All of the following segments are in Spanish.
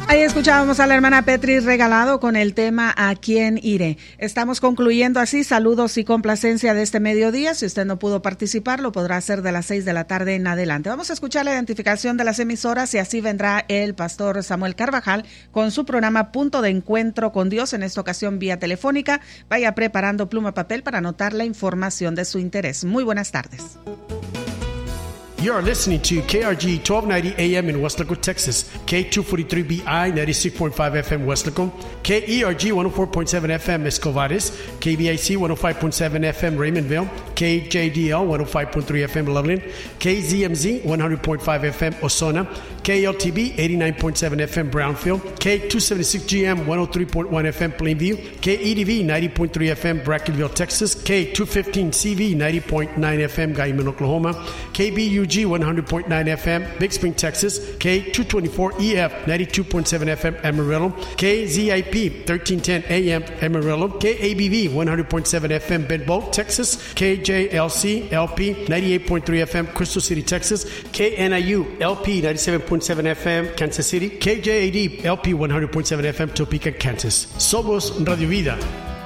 Ahí escuchábamos a la hermana Petri Regalado con el tema ¿A quién iré? Estamos concluyendo así. Saludos y complacencia de este mediodía. Si usted no pudo participar, lo podrá hacer de las 6 de la tarde en adelante. Vamos a escuchar la identificación de las emisoras y así vendrá el pastor Samuel Carvajal con su programa Punto de Encuentro con Dios, en esta ocasión vía telefónica. Vaya preparando pluma y papel para anotar la información de su interés. Muy buenas tardes. You are listening to KRG 1290 AM in Westlaco, Texas, K243BI 96.5 FM Westlaco, KERG 104.7 FM Escovares, KBIC 105.7 FM Raymondville, KJDL 105.3 FM Loveland, KZMZ 100.5 FM Osona, KLTB 89.7 FM Brownfield, K276GM 103.1 FM Plainview, KEDV 90.3 FM Brackenville, Texas, K215CV 90.9 FM Guyman, Oklahoma, KBUG 100.9 FM Big Spring, Texas, K224EF 92.7 FM Amarillo, KZIP 1310 AM Amarillo, KABV 100.7 FM Bedbolt, Texas, KJLC LP 98.3 FM Crystal City, Texas, KNIU LP 97.7 FM Kansas City, KJAD LP 100.7 FM Topeka, Kansas. Somos Radio Vida.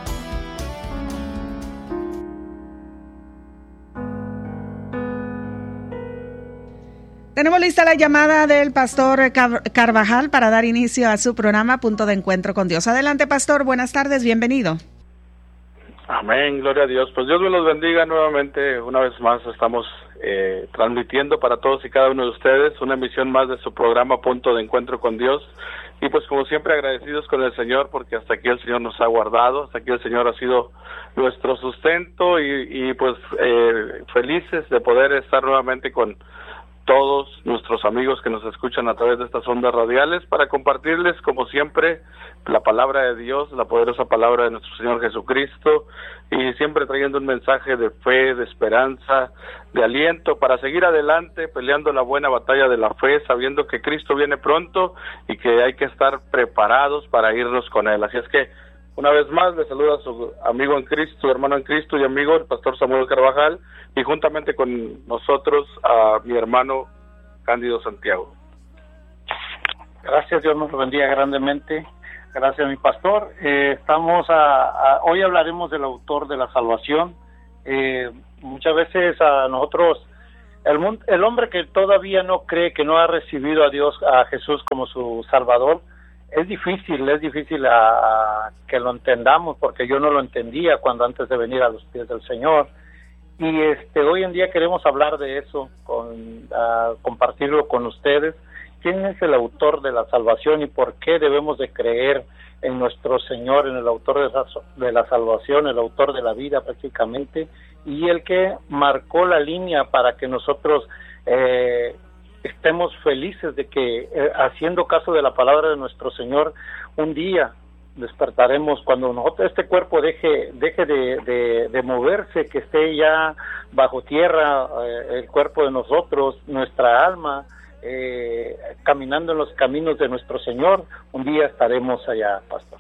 Tenemos lista la llamada del pastor Carvajal para dar inicio a su programa Punto de Encuentro con Dios. Adelante, pastor. Buenas tardes. Bienvenido. Amén. Gloria a Dios. Pues Dios me los bendiga nuevamente. Una vez más estamos transmitiendo para todos y cada uno de ustedes una emisión más de su programa Punto de Encuentro con Dios. Y pues como siempre agradecidos con el Señor porque hasta aquí el Señor nos ha guardado, hasta aquí el Señor ha sido nuestro sustento y pues felices de poder estar nuevamente con todos nuestros amigos que nos escuchan a través de estas ondas radiales para compartirles como siempre la palabra de Dios, la poderosa palabra de nuestro Señor Jesucristo y siempre trayendo un mensaje de fe, de esperanza, de aliento para seguir adelante peleando la buena batalla de la fe, sabiendo que Cristo viene pronto y que hay que estar preparados para irnos con Él. Así es que una vez más le saluda a su amigo en Cristo, hermano en Cristo y amigo, el pastor Samuel Carvajal, y juntamente con nosotros a mi hermano Cándido Santiago. Gracias, Dios nos lo bendiga grandemente. Gracias, mi pastor. Hoy hablaremos del autor de la salvación. Muchas veces a nosotros, el hombre que todavía no cree, que no ha recibido a Dios, a Jesús como su Salvador, es difícil que lo entendamos, porque yo no lo entendía cuando antes de venir a los pies del Señor. Y hoy en día queremos hablar de eso, compartirlo con ustedes. ¿Quién es el autor de la salvación y por qué debemos de creer en nuestro Señor, en el autor de la salvación, el autor de la vida prácticamente, y el que marcó la línea para que nosotros estemos felices de que, haciendo caso de la palabra de nuestro Señor, un día despertaremos cuando este cuerpo deje de moverse, que esté ya bajo tierra, el cuerpo de nosotros, nuestra alma, caminando en los caminos de nuestro Señor. Un día estaremos allá, pastor.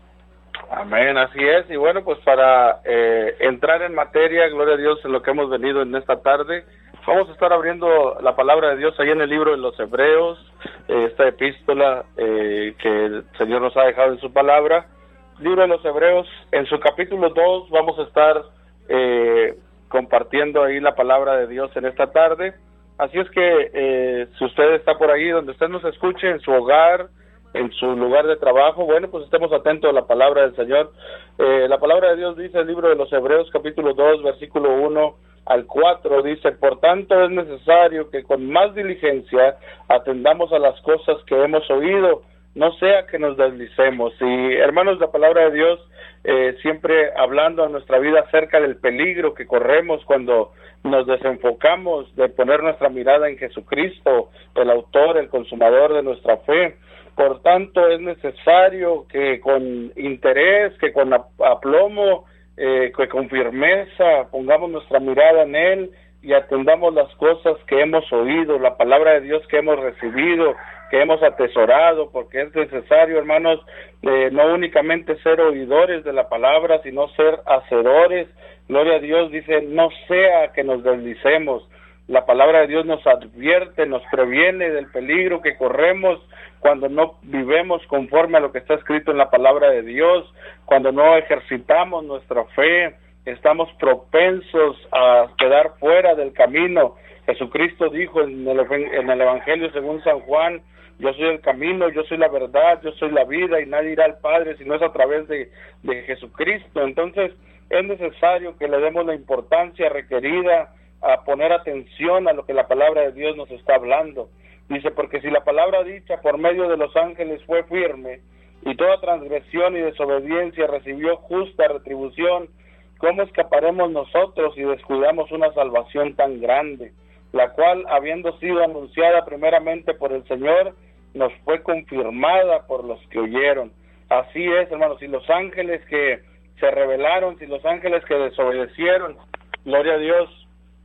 Amén, así es. Y bueno, pues para entrar en materia, gloria a Dios, en lo que hemos venido en esta tarde, vamos a estar abriendo la palabra de Dios ahí en el libro de los Hebreos, esta epístola que el Señor nos ha dejado en su palabra. Libro de los Hebreos, en su capítulo 2 vamos a estar compartiendo ahí la palabra de Dios en esta tarde. Así es que si usted está por ahí, donde usted nos escuche, en su hogar, en su lugar de trabajo, bueno, pues estemos atentos a la palabra del Señor. La palabra de Dios dice, el libro de los Hebreos, capítulo 2, versículo 1 al 4, dice: por tanto es necesario que con más diligencia atendamos a las cosas que hemos oído, no sea que nos deslicemos. Y hermanos, la palabra de Dios siempre hablando a nuestra vida acerca del peligro que corremos cuando nos desenfocamos de poner nuestra mirada en Jesucristo, el autor, el consumador de nuestra fe. Por tanto es necesario que con interés, que con aplomo, que con firmeza pongamos nuestra mirada en Él y atendamos las cosas que hemos oído, la palabra de Dios que hemos recibido, que hemos atesorado, porque es necesario, hermanos, no únicamente ser oidores de la palabra, sino ser hacedores. Gloria a Dios, dice, no sea que nos deslicemos. La palabra de Dios nos advierte, nos previene del peligro que corremos cuando no vivemos conforme a lo que está escrito en la palabra de Dios, cuando no ejercitamos nuestra fe, estamos propensos a quedar fuera del camino. Jesucristo dijo en el Evangelio según San Juan: yo soy el camino, yo soy la verdad, yo soy la vida, y nadie irá al Padre si no es a través de Jesucristo. Entonces es necesario que le demos la importancia requerida a poner atención a lo que la palabra de Dios nos está hablando. Dice: porque si la palabra dicha por medio de los ángeles fue firme, y toda transgresión y desobediencia recibió justa retribución, ¿cómo escaparemos nosotros si descuidamos una salvación tan grande, la cual, habiendo sido anunciada primeramente por el Señor, nos fue confirmada por los que oyeron? Así es, hermanos, si los ángeles que se rebelaron, si los ángeles que desobedecieron, gloria a Dios,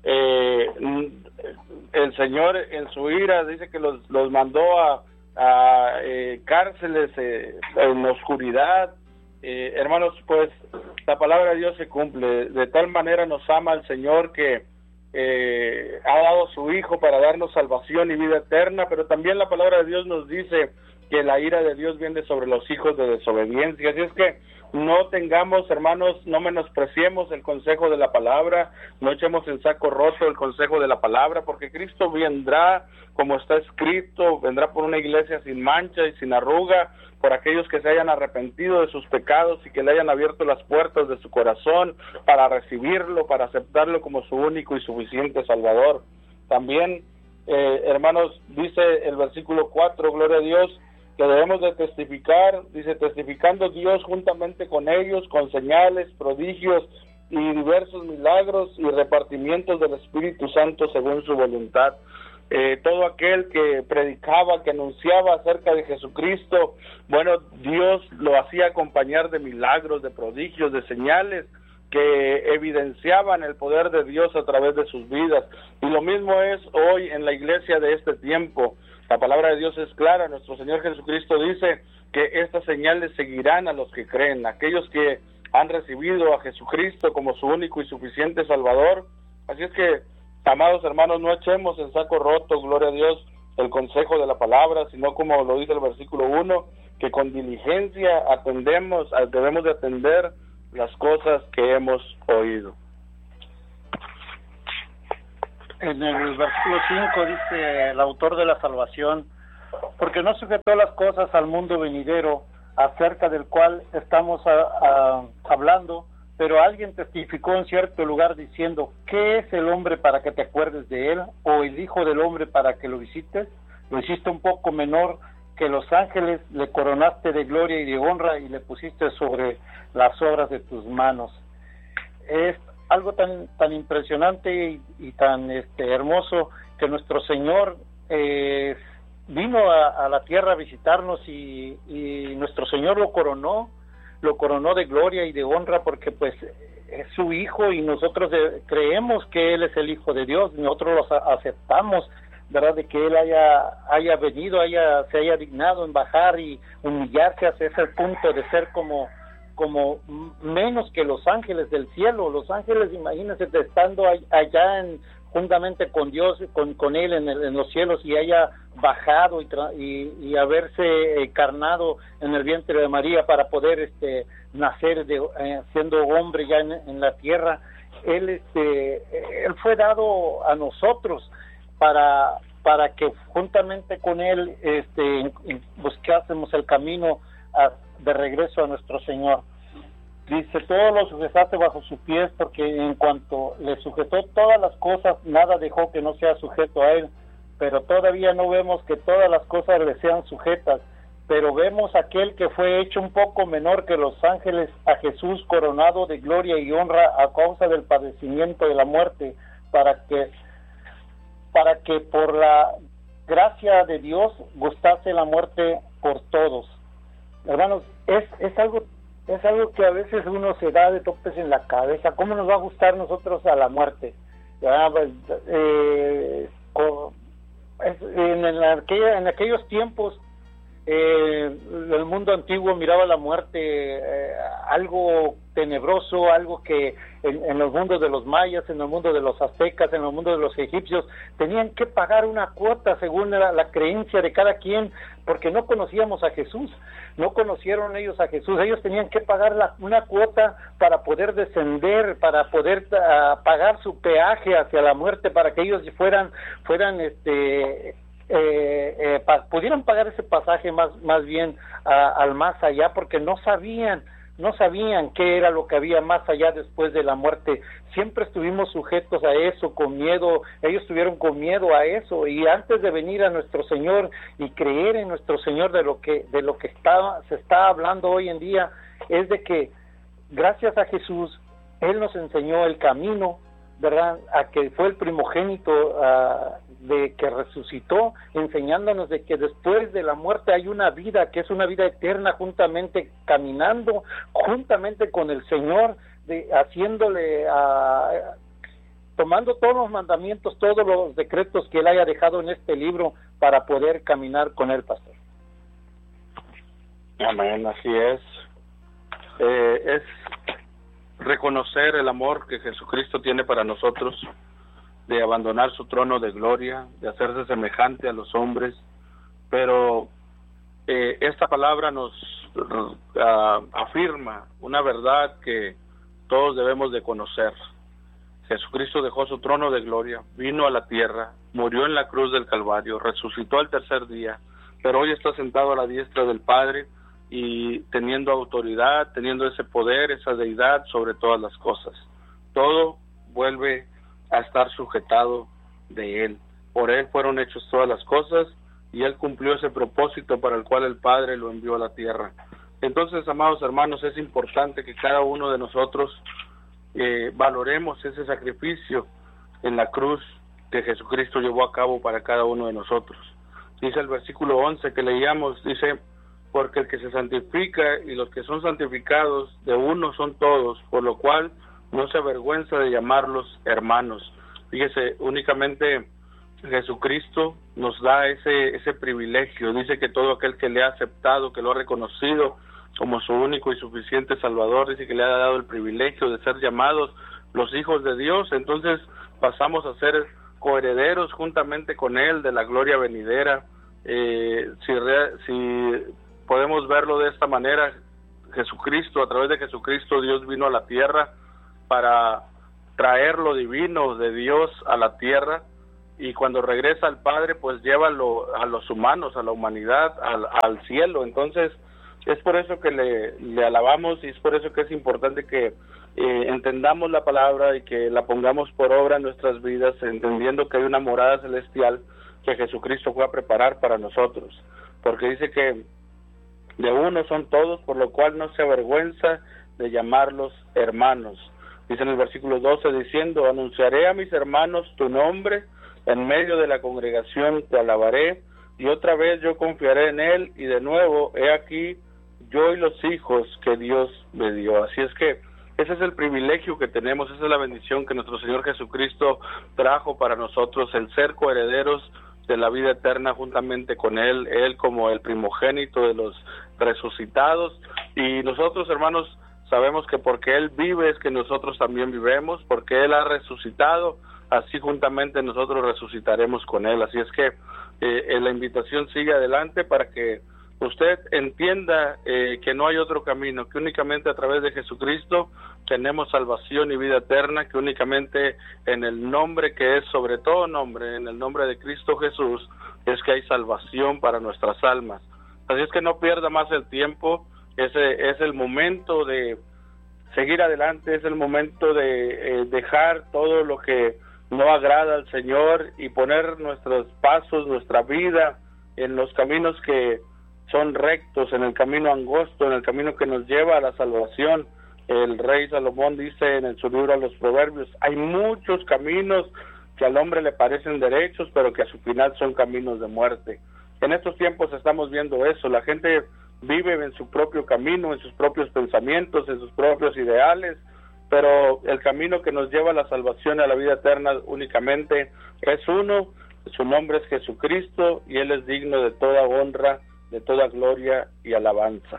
el Señor en su ira dice que los mandó a cárceles en oscuridad. Hermanos, pues la palabra de Dios se cumple. De tal manera nos ama el Señor que ha dado a su Hijo para darnos salvación y vida eterna, pero también la palabra de Dios nos dice que la ira de Dios viene sobre los hijos de desobediencia. Así es que no tengamos, hermanos, no menospreciemos el consejo de la palabra, no echemos en saco roto el consejo de la palabra, porque Cristo vendrá, como está escrito, vendrá por una iglesia sin mancha y sin arruga, por aquellos que se hayan arrepentido de sus pecados y que le hayan abierto las puertas de su corazón para recibirlo, para aceptarlo como su único y suficiente Salvador. También, hermanos, dice el versículo 4, gloria a Dios, que debemos de testificar, dice: testificando Dios juntamente con ellos, con señales, prodigios y diversos milagros y repartimientos del Espíritu Santo según su voluntad. Todo aquel que predicaba, que anunciaba acerca de Jesucristo, bueno, Dios lo hacía acompañar de milagros, de prodigios, de señales que evidenciaban el poder de Dios a través de sus vidas. Y lo mismo es hoy en la iglesia de este tiempo. La palabra de Dios es clara. Nuestro Señor Jesucristo dice que estas señales seguirán a los que creen, aquellos que han recibido a Jesucristo como su único y suficiente Salvador. Así es que, amados hermanos, no echemos en saco roto, gloria a Dios, el consejo de la palabra, sino como lo dice el versículo 1, que con diligencia debemos de atender las cosas que hemos oído. En el versículo 5 dice el autor de la salvación: porque no sujetó las cosas al mundo venidero, acerca del cual estamos hablando, pero alguien testificó en cierto lugar diciendo: ¿qué es el hombre para que te acuerdes de él? ¿O el hijo del hombre para que lo visites? Lo hiciste un poco menor que los ángeles, le coronaste de gloria y de honra y le pusiste sobre las obras de tus manos. Es algo tan impresionante y tan hermoso, que nuestro Señor vino a la tierra a visitarnos y nuestro Señor lo coronó de gloria y de honra, porque pues es su Hijo y nosotros creemos que Él es el Hijo de Dios. Nosotros lo aceptamos, ¿verdad?, de que Él haya venido, se haya dignado en bajar y humillarse hasta ese punto de ser como menos que los ángeles del cielo. Los ángeles, imagínense, estando allá juntamente con Dios, con Él en los cielos, y haya bajado y haberse encarnado en el vientre de María para poder nacer siendo hombre ya en la tierra. Él fue dado a nosotros para que juntamente con Él buscásemos el camino de regreso a nuestro Señor. Dice: todo lo sujetaste bajo sus pies, porque en cuanto le sujetó todas las cosas, nada dejó que no sea sujeto a Él. Pero todavía no vemos que todas las cosas le sean sujetas, pero vemos aquel que fue hecho un poco menor que los ángeles, a Jesús, coronado de gloria y honra a causa del padecimiento de la muerte, para que por la gracia de Dios gustase la muerte por todos. Hermanos, es algo que a veces uno se da de topes en la cabeza. ¿Cómo nos va a gustar nosotros a la muerte? En aquellos tiempos el mundo antiguo miraba la muerte algo tenebroso, algo que en los mundos de los mayas, en el mundo de los aztecas, en el mundo de los egipcios, tenían que pagar una cuota según la creencia de cada quien, porque no conocíamos a Jesús, no conocieron ellos a Jesús, ellos tenían que pagar una cuota para poder descender, para poder pagar su peaje hacia la muerte, para que ellos pudieran pagar ese pasaje más bien al más allá, porque no sabían qué era lo que había más allá después de la muerte. Siempre estuvimos sujetos a eso, con miedo. Ellos estuvieron con miedo a eso, y antes de venir a nuestro Señor y creer en nuestro Señor, de lo que se está hablando hoy en día, es de que gracias a Jesús Él nos enseñó el camino, ¿verdad?, a que fue el primogénito, de que resucitó, enseñándonos de que después de la muerte hay una vida, que es una vida eterna, juntamente caminando, juntamente con el Señor, tomando todos los mandamientos, todos los decretos que Él haya dejado en este libro para poder caminar con Él, pastor. Amén, así es. Es reconocer el amor que Jesucristo tiene para nosotros, de abandonar su trono de gloria, de hacerse semejante a los hombres, pero esta palabra nos afirma una verdad que todos debemos de conocer. Jesucristo dejó su trono de gloria, vino a la tierra, murió en la cruz del Calvario, resucitó al tercer día, pero hoy está sentado a la diestra del Padre y teniendo autoridad, teniendo ese poder, esa deidad sobre todas las cosas. Todo vuelve a estar sujetado de Él. Por Él fueron hechas todas las cosas, y Él cumplió ese propósito para el cual el Padre lo envió a la tierra. Entonces, amados hermanos, es importante que cada uno de nosotros valoremos ese sacrificio en la cruz que Jesucristo llevó a cabo para cada uno de nosotros. Dice el versículo 11 que leíamos, dice: porque el que se santifica y los que son santificados de uno son todos, por lo cual no se avergüenza de llamarlos hermanos. Fíjese, únicamente Jesucristo nos da ese privilegio. Dice que todo aquel que le ha aceptado, que lo ha reconocido como su único y suficiente Salvador, dice que le ha dado el privilegio de ser llamados los hijos de Dios. Entonces pasamos a ser coherederos juntamente con Él de la gloria venidera. Si podemos verlo de esta manera, Jesucristo, a través de Jesucristo, Dios vino a la tierra para traer lo divino de Dios a la tierra, y cuando regresa al Padre, pues lleva a los humanos, a la humanidad, al cielo. Entonces, es por eso que le alabamos, y es por eso que es importante que entendamos la palabra y que la pongamos por obra en nuestras vidas, entendiendo que hay una morada celestial que Jesucristo fue a preparar para nosotros, porque dice que de uno son todos, por lo cual no se avergüenza de llamarlos hermanos. Dice en el versículo 12, diciendo: anunciaré a mis hermanos tu nombre, en medio de la congregación te alabaré, y otra vez yo confiaré en Él, y de nuevo, he aquí, yo y los hijos que Dios me dio. Así es que ese es el privilegio que tenemos, esa es la bendición que nuestro Señor Jesucristo trajo para nosotros, el ser coherederos de la vida eterna juntamente con Él, Él como el primogénito de los resucitados. Y nosotros, hermanos, sabemos que porque Él vive es que nosotros también vivemos, porque Él ha resucitado, así juntamente nosotros resucitaremos con Él. Así es que la invitación sigue adelante para que usted entienda que no hay otro camino, que únicamente a través de Jesucristo tenemos salvación y vida eterna, que únicamente en el nombre que es sobre todo nombre, en el nombre de Cristo Jesús, es que hay salvación para nuestras almas. Así es que no pierda más el tiempo. Ese es el momento de seguir adelante, es el momento de dejar todo lo que no agrada al Señor y poner nuestros pasos, nuestra vida en los caminos que son rectos, en el camino angosto, en el camino que nos lleva a la salvación. El rey Salomón dice en su libro a los Proverbios: hay muchos caminos que al hombre le parecen derechos, pero que a su final son caminos de muerte. En estos tiempos estamos viendo eso, la gente vive en su propio camino, en sus propios pensamientos, en sus propios ideales, pero el camino que nos lleva a la salvación y a la vida eterna únicamente es uno, su nombre es Jesucristo, y Él es digno de toda honra de toda gloria y alabanza.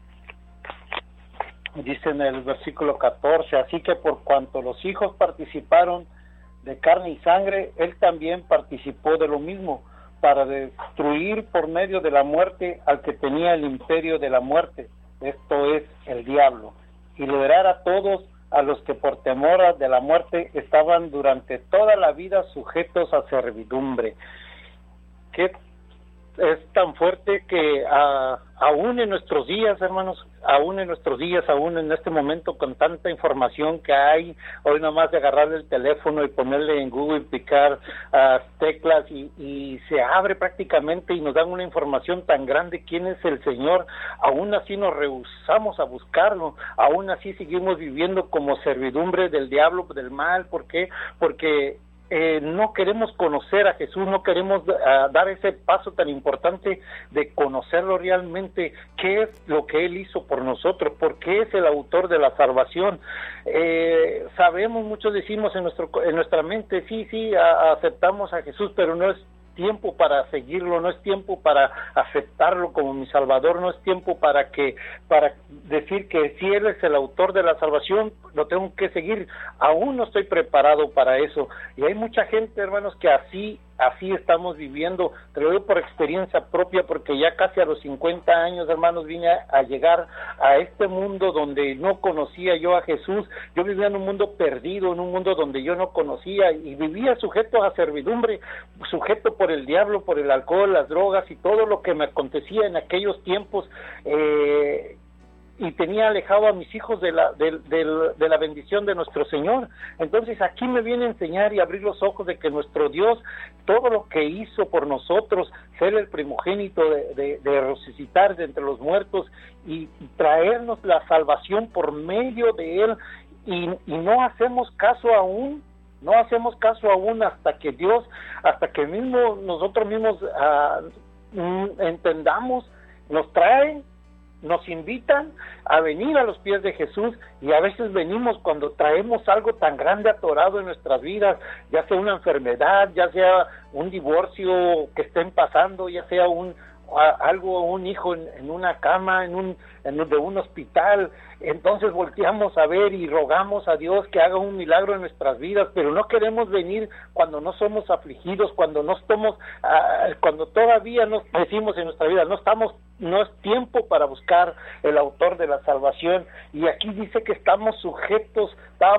Dice en el versículo 14, así que por cuanto los hijos participaron de carne y sangre, él también participó de lo mismo, para destruir por medio de la muerte al que tenía el imperio de la muerte, esto es, el diablo, y liberar a todos a los que por temor de la muerte estaban durante toda la vida sujetos a servidumbre. ¿Qué es tan fuerte que aún en nuestros días, hermanos, aún en nuestros días, aún en este momento con tanta información que hay, hoy nomás de agarrar el teléfono y ponerle en Google y picar teclas y se abre prácticamente y nos dan una información tan grande quién es el Señor, aún así nos rehusamos a buscarlo, aún así seguimos viviendo como servidumbre del diablo, del mal. ¿Por qué? Porque no queremos conocer a Jesús, no queremos dar ese paso tan importante de conocerlo realmente, qué es lo que Él hizo por nosotros, por qué es el autor de la salvación. Sabemos, muchos decimos en nuestra mente, sí, aceptamos a Jesús, pero no es tiempo para seguirlo, no es tiempo para aceptarlo como mi Salvador, no es tiempo para decir que si Él es el autor de la salvación, lo tengo que seguir. Aún no estoy preparado para eso. Y hay mucha gente, hermanos, que así estamos viviendo. Te lo digo por experiencia propia, porque ya casi a los 50 años, hermanos, vine a llegar a este mundo donde no conocía yo a Jesús. Yo vivía en un mundo perdido, en un mundo donde yo no conocía, y vivía sujeto a servidumbre, sujeto por el diablo, por el alcohol, las drogas y todo lo que me acontecía en aquellos tiempos, y tenía alejado a mis hijos de la bendición de nuestro Señor. Entonces aquí me viene a enseñar y abrir los ojos de que nuestro Dios, todo lo que hizo por nosotros, ser el primogénito de resucitar de entre los muertos y traernos la salvación por medio de Él, y no hacemos caso aún hasta que nosotros mismos entendamos, nos invitan a venir a los pies de Jesús, y a veces venimos cuando traemos algo tan grande atorado en nuestras vidas, ya sea una enfermedad, ya sea un divorcio que estén pasando, ya sea un hijo en una cama, de un hospital. Entonces volteamos a ver y rogamos a Dios que haga un milagro en nuestras vidas, pero no queremos venir cuando no somos afligidos, cuando todavía nos decimos en nuestra vida, no es tiempo para buscar el autor de la salvación. Y aquí dice que estábamos sujetos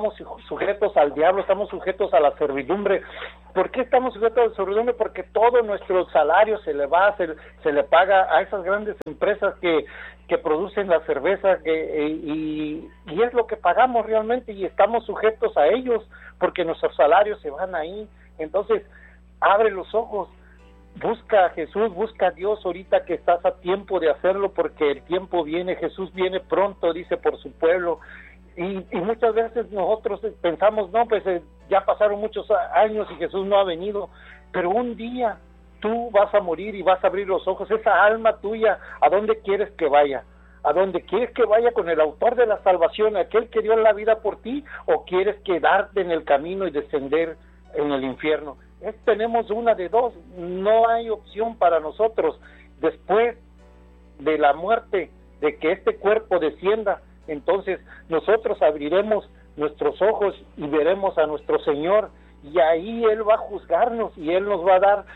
al diablo, estamos sujetos a la servidumbre. ¿Por qué estamos sujetos a la servidumbre? Porque todo nuestro salario se le paga a esas grandes empresas que producen la cerveza, y es lo que pagamos realmente, y estamos sujetos a ellos porque nuestros salarios se van ahí. Entonces abre los ojos, busca a Jesús, busca a Dios ahorita que estás a tiempo de hacerlo, porque el tiempo viene, Jesús viene pronto, dice, por su pueblo. Y muchas veces nosotros pensamos, no, pues ya pasaron muchos años y Jesús no ha venido, pero un día tú vas a morir y vas a abrir los ojos. Esa alma tuya, ¿a dónde quieres que vaya? ¿A dónde quieres que vaya? ¿Con el autor de la salvación, aquel que dio la vida por ti? ¿O quieres quedarte en el camino y descender en el infierno? Tenemos una de dos, no hay opción para nosotros. Después de la muerte, de que este cuerpo descienda, entonces nosotros abriremos nuestros ojos y veremos a nuestro Señor, y ahí Él va a juzgarnos, y Él nos va a dar,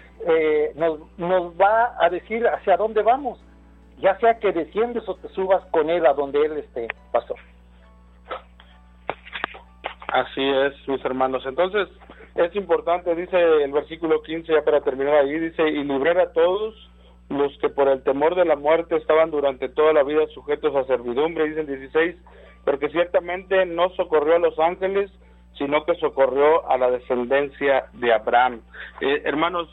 nos va a decir hacia dónde vamos, ya sea que desciendes o te subas con Él a donde Él esté, pastor. Así es, mis hermanos. Entonces es importante, dice el versículo 15, ya para terminar ahí, dice, y librar a todos los que por el temor de la muerte estaban durante toda la vida sujetos a servidumbre, dice el 16, porque ciertamente no socorrió a los ángeles, sino que socorrió a la descendencia de Abraham. Hermanos,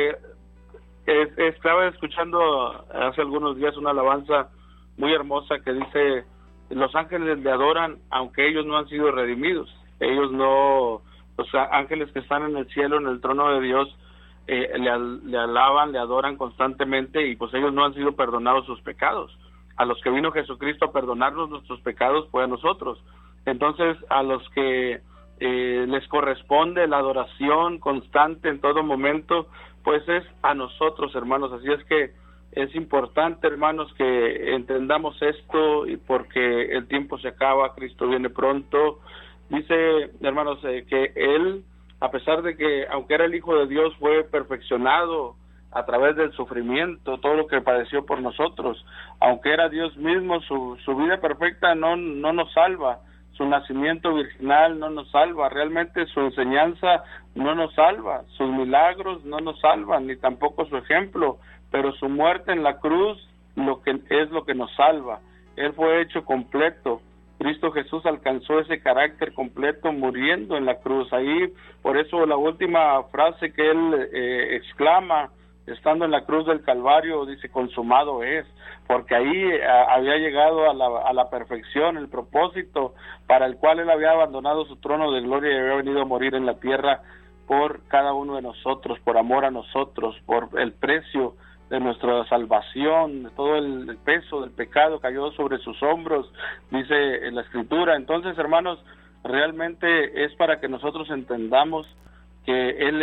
estaba escuchando hace algunos días una alabanza muy hermosa que dice, los ángeles le adoran aunque ellos no han sido redimidos. Ellos no, los ángeles que están en el cielo, en el trono de Dios, le alaban, le adoran constantemente, y pues ellos no han sido perdonados sus pecados. A los que vino Jesucristo a perdonarnos nuestros pecados fue a nosotros. Entonces, a los que les corresponde la adoración constante en todo momento, pues es a nosotros, hermanos. Así es que Es importante, hermanos, que entendamos esto, y porque el tiempo se acaba, Cristo viene pronto. Dice, hermanos, que Él, a pesar de que, aunque era el Hijo de Dios, fue perfeccionado a través del sufrimiento, todo lo que padeció por nosotros. Aunque era Dios mismo, su vida perfecta no nos salva. Su nacimiento virginal no nos salva, realmente su enseñanza no nos salva, sus milagros no nos salvan, ni tampoco su ejemplo, pero su muerte en la cruz lo que nos salva. Él fue hecho completo. Cristo Jesús alcanzó ese carácter completo muriendo en la cruz. Ahí, por eso la última frase que él exclama, estando en la cruz del Calvario, dice: consumado es, porque ahí había llegado a la perfección, el propósito para el cual él había abandonado su trono de gloria y había venido a morir en la tierra por cada uno de nosotros, por amor a nosotros, por el precio de nuestra salvación. Todo el peso del pecado cayó sobre sus hombros, dice en la Escritura. Entonces, hermanos, realmente es para que nosotros entendamos que Él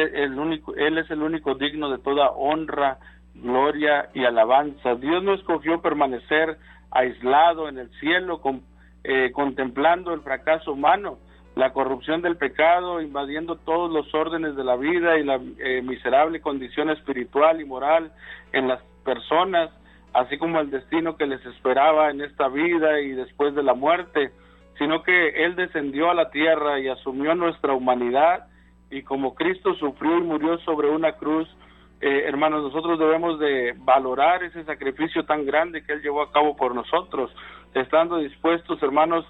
es el único digno de toda honra, gloria y alabanza. Dios no escogió permanecer aislado en el cielo, contemplando el fracaso humano, la corrupción del pecado, invadiendo todos los órdenes de la vida y la miserable condición espiritual y moral en las personas, así como el destino que les esperaba en esta vida y después de la muerte, sino que Él descendió a la tierra y asumió nuestra humanidad, y como Cristo sufrió y murió sobre una cruz, hermanos, nosotros debemos de valorar ese sacrificio tan grande que Él llevó a cabo por nosotros, estando dispuestos, hermanos,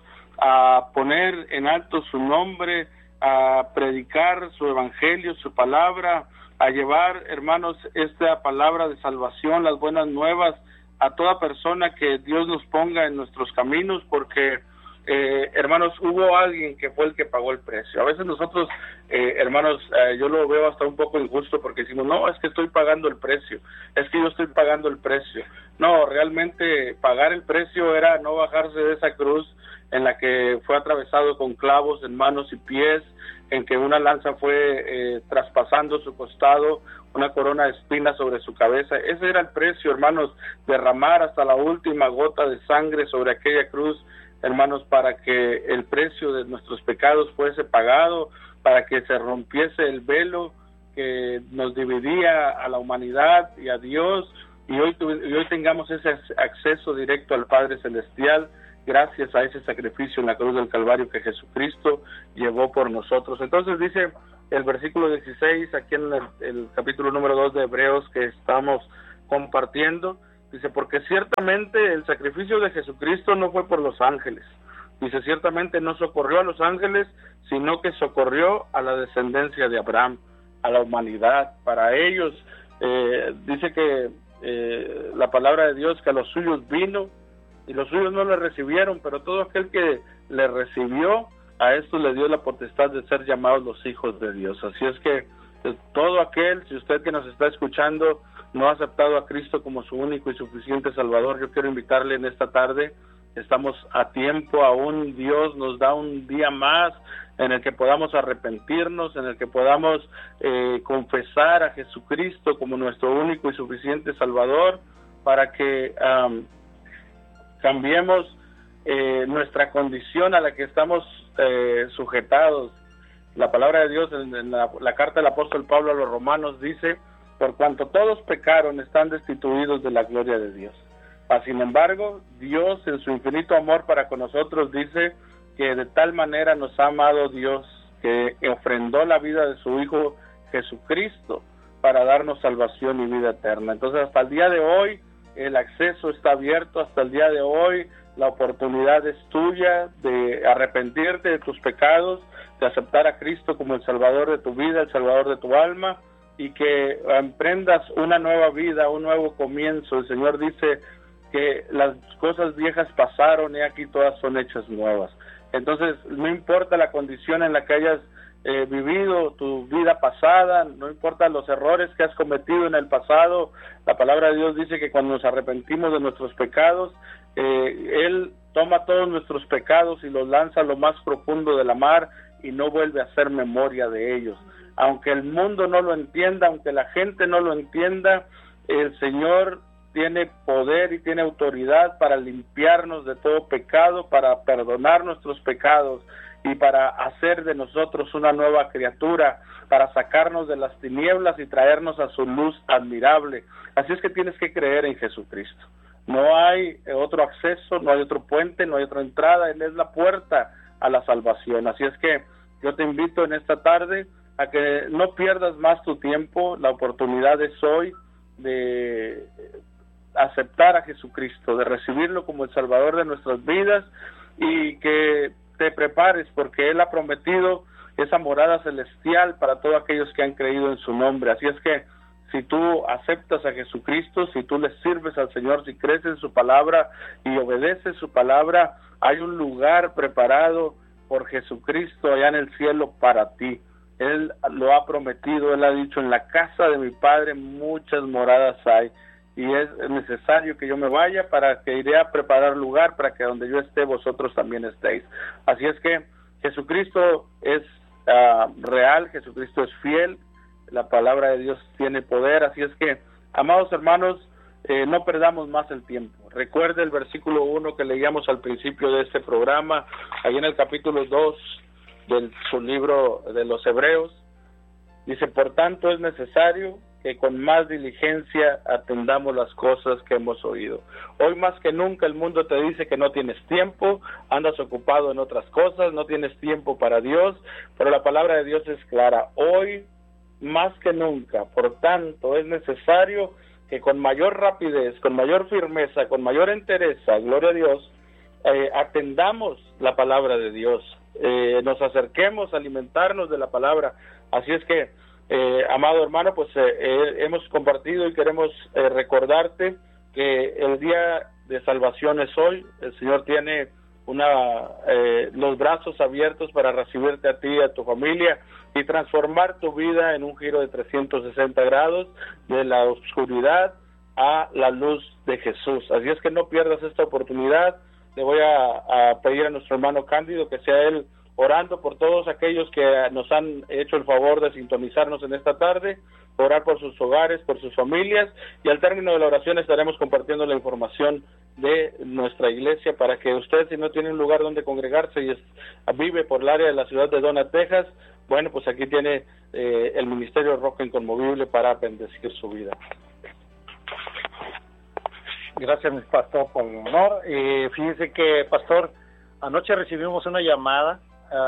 a poner en alto su nombre, a predicar su evangelio, su palabra, a llevar, hermanos, esta palabra de salvación, las buenas nuevas, a toda persona que Dios nos ponga en nuestros caminos, porque hermanos, hubo alguien que fue el que pagó el precio. A veces nosotros, hermanos, yo lo veo hasta un poco injusto, porque decimos: no, es que estoy pagando el precio, es que yo estoy pagando el precio. No, realmente pagar el precio era no bajarse de esa cruz en la que fue atravesado con clavos en manos y pies, en que una lanza fue traspasando su costado, una corona de espinas sobre su cabeza. Ese era el precio, hermanos, derramar hasta la última gota de sangre sobre aquella cruz, hermanos, para que el precio de nuestros pecados fuese pagado, para que se rompiese el velo que nos dividía a la humanidad y a Dios, y hoy tengamos ese acceso directo al Padre Celestial, gracias a ese sacrificio en la cruz del Calvario que Jesucristo llevó por nosotros. Entonces dice el versículo 16, aquí en el capítulo número 2 de Hebreos que estamos compartiendo, dice: porque ciertamente el sacrificio de Jesucristo no fue por los ángeles. Dice: ciertamente no socorrió a los ángeles, sino que socorrió a la descendencia de Abraham, a la humanidad. Para ellos, dice que la palabra de Dios, que a los suyos vino, y los suyos no le recibieron, pero todo aquel que le recibió, a esto le dio la potestad de ser llamados los hijos de Dios. Así es que todo aquel, si usted que nos está escuchando no ha aceptado a Cristo como su único y suficiente Salvador, yo quiero invitarle en esta tarde. Estamos a tiempo, aún Dios nos da un día más en el que podamos arrepentirnos, en el que podamos confesar a Jesucristo como nuestro único y suficiente Salvador, para que cambiemos nuestra condición a la que estamos sujetados. La palabra de Dios en la carta del apóstol Pablo a los romanos dice: por cuanto todos pecaron, están destituidos de la gloria de Dios. Sin embargo, Dios en su infinito amor para con nosotros dice que de tal manera nos ha amado Dios, que ofrendó la vida de su Hijo Jesucristo para darnos salvación y vida eterna. Entonces, hasta el día de hoy, el acceso está abierto. Hasta el día de hoy, la oportunidad es tuya de arrepentirte de tus pecados, de aceptar a Cristo como el Salvador de tu vida, el Salvador de tu alma, y que emprendas una nueva vida, un nuevo comienzo. El Señor dice que las cosas viejas pasaron y aquí todas son hechas nuevas. Entonces, no importa la condición en la que hayas vivido tu vida pasada, no importa los errores que has cometido en el pasado, la palabra de Dios dice que cuando nos arrepentimos de nuestros pecados, Él toma todos nuestros pecados y los lanza a lo más profundo de la mar y no vuelve a hacer memoria de ellos. Aunque el mundo no lo entienda, aunque la gente no lo entienda, el Señor tiene poder y tiene autoridad para limpiarnos de todo pecado, para perdonar nuestros pecados y para hacer de nosotros una nueva criatura, para sacarnos de las tinieblas y traernos a su luz admirable. Así es que tienes que creer en Jesucristo. No hay otro acceso, no hay otro puente, no hay otra entrada. Él es la puerta a la salvación. Así es que yo te invito en esta tarde a que no pierdas más tu tiempo. La oportunidad es hoy de aceptar a Jesucristo, de recibirlo como el Salvador de nuestras vidas, y que te prepares, porque Él ha prometido esa morada celestial para todos aquellos que han creído en su nombre. Así es que si tú aceptas a Jesucristo, si tú le sirves al Señor, si crees en su palabra y obedeces su palabra, hay un lugar preparado por Jesucristo allá en el cielo para ti. Él lo ha prometido, Él ha dicho: en la casa de mi Padre muchas moradas hay, y es necesario que yo me vaya, para que iré a preparar lugar para que donde yo esté vosotros también estéis. Así es que Jesucristo es real, Jesucristo es fiel, la palabra de Dios tiene poder. Así es que, amados hermanos, no perdamos más el tiempo. Recuerde el versículo 1 que leíamos al principio de este programa, ahí en el capítulo 2 de su libro de los Hebreos. Dice: por tanto es necesario que con más diligencia atendamos las cosas que hemos oído. Hoy más que nunca el mundo te dice que no tienes tiempo, andas ocupado en otras cosas, no tienes tiempo para Dios, pero la palabra de Dios es clara. Hoy más que nunca, por tanto, es necesario que con mayor rapidez, con mayor firmeza, con mayor entereza, gloria a Dios, atendamos la palabra de Dios, nos acerquemos a alimentarnos de la palabra. Así es que, amado hermano, pues hemos compartido y queremos recordarte que el día de salvación es hoy. El Señor tiene los brazos abiertos para recibirte a ti y a tu familia y transformar tu vida en un giro de 360 grados, de la oscuridad a la luz de Jesús. Así es que no pierdas esta oportunidad. Le voy a pedir a nuestro hermano Cándido que sea él orando por todos aquellos que nos han hecho el favor de sintonizarnos en esta tarde, orar por sus hogares, por sus familias, y al término de la oración estaremos compartiendo la información de nuestra iglesia para que usted, si no tiene un lugar donde congregarse y vive por el área de la ciudad de Donna, Texas, bueno, pues aquí tiene el Ministerio Roca Inconmovible para bendecir su vida. Gracias, mi pastor, por el honor. Fíjese que, pastor, anoche recibimos una llamada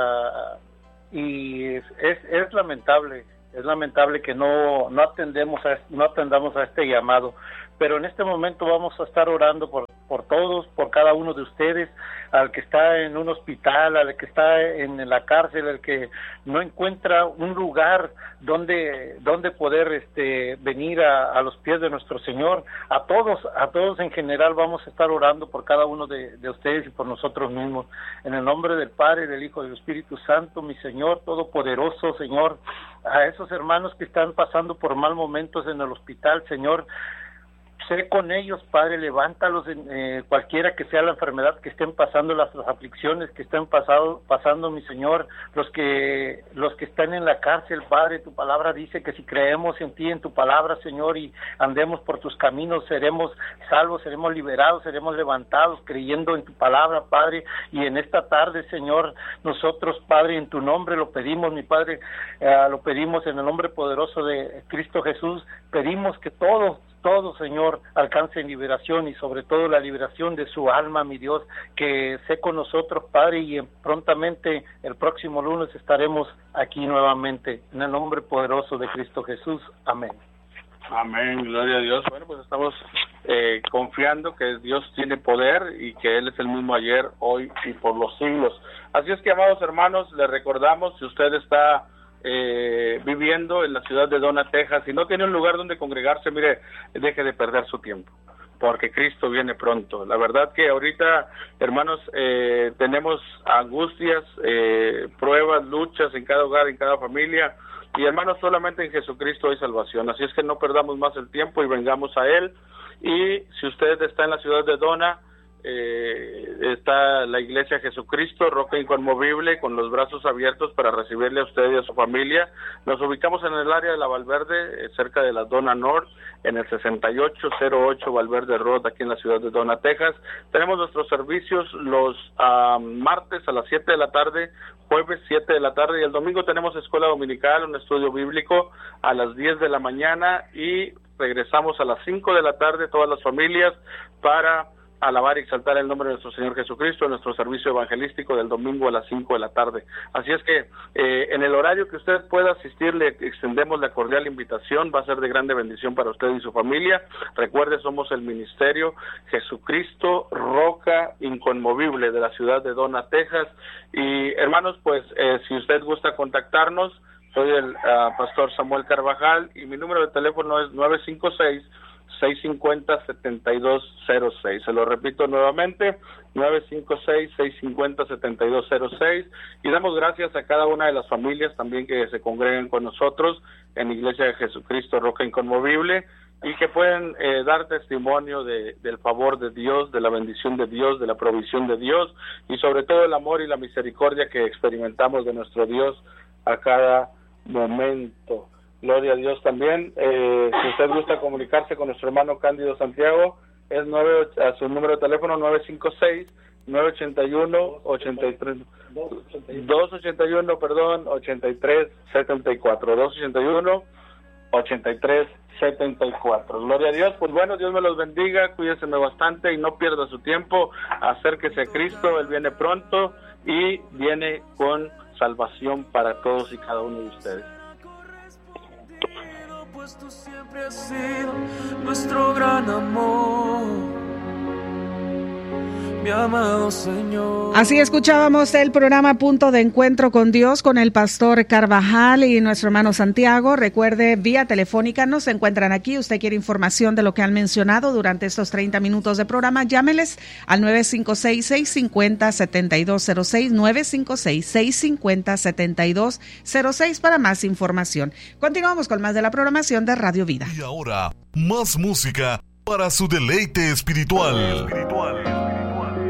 y es lamentable que no atendamos a este llamado, pero en este momento vamos a estar orando por todos, por cada uno de ustedes, al que está en un hospital, al que está en la cárcel, al que no encuentra un lugar donde poder venir a los pies de nuestro Señor. A todos en general vamos a estar orando por cada uno de ustedes y por nosotros mismos. En el nombre del Padre, del Hijo y del Espíritu Santo, mi Señor Todopoderoso, Señor, a esos hermanos que están pasando por mal momentos en el hospital, Señor, sé con ellos, Padre, levántalos, cualquiera que sea la enfermedad que estén pasando, las aflicciones que estén pasando, mi Señor, los que están en la cárcel, Padre. Tu palabra dice que si creemos en ti, en tu palabra, Señor, y andemos por tus caminos, seremos salvos, seremos liberados, seremos levantados, creyendo en tu palabra, Padre. Y en esta tarde, Señor, nosotros, Padre, en tu nombre lo pedimos, mi Padre, lo pedimos en el nombre poderoso de Cristo Jesús. Pedimos que todo, Señor, alcance liberación, y sobre todo la liberación de su alma, mi Dios, que sé con nosotros, Padre, y prontamente el próximo lunes estaremos aquí nuevamente, en el nombre poderoso de Cristo Jesús. Amén. Amén, gloria a Dios. Bueno, pues estamos confiando que Dios tiene poder y que Él es el mismo ayer, hoy y por los siglos. Así es que, amados hermanos, les recordamos, si usted está viviendo en la ciudad de Donna, Texas, y no tiene un lugar donde congregarse, mire, deje de perder su tiempo, porque Cristo viene pronto. La verdad que ahorita, hermanos, tenemos angustias, pruebas, luchas en cada hogar, en cada familia, y hermanos, solamente en Jesucristo hay salvación. Así es que no perdamos más el tiempo y vengamos a Él. Y si usted está en la ciudad de Donna, está la Iglesia Jesucristo, Roca Inconmovible, con los brazos abiertos para recibirle a usted y a su familia. Nos ubicamos en el área de la Valverde, cerca de la Donna North, en el 6808 Valverde Road, aquí en la ciudad de Donna, Texas. Tenemos nuestros servicios los martes a las 7 de la tarde, jueves 7 de la tarde, y el domingo tenemos escuela dominical, un estudio bíblico a las 10 de la mañana, y regresamos a las 5 de la tarde todas las familias para alabar y exaltar el nombre de nuestro Señor Jesucristo en nuestro servicio evangelístico del domingo a las 5 de la tarde. Así es que en el horario que usted pueda asistir, le extendemos la cordial invitación. Va a ser de grande bendición para usted y su familia. Recuerde, somos el Ministerio Jesucristo Roca Inconmovible de la ciudad de Donna, Texas. Y hermanos, pues si usted gusta contactarnos, soy el pastor Samuel Carvajal, y mi número de teléfono es 956-650-7206. Se lo repito nuevamente, 956-650-7206. Y damos gracias a cada una de las familias también que se congregan con nosotros en Iglesia de Jesucristo Roca Inconmovible, y que pueden dar testimonio del favor de Dios, de la bendición de Dios, de la provisión de Dios, y sobre todo el amor y la misericordia que experimentamos de nuestro Dios a cada momento. Gloria a Dios también. Si usted gusta comunicarse con nuestro hermano Cándido Santiago, es a su número de teléfono 956-981-83 281-8374. Gloria a Dios. Pues bueno, Dios me los bendiga, cuídense bastante y no pierda su tiempo. Acérquese a Cristo, Él viene pronto y viene con salvación para todos y cada uno de ustedes. Pues tú siempre has sido nuestro gran amor, mi amado Señor. Así escuchábamos el programa Punto de Encuentro con Dios con el pastor Carvajal y nuestro hermano Santiago. Recuerde, vía telefónica nos encuentran aquí. Usted quiere información de lo que han mencionado durante estos 30 minutos de programa, llámeles al 956-650-7206, 956-650-7206 para más información. Continuamos con más de la programación de Radio Vida. Y ahora, más música para su deleite espiritual.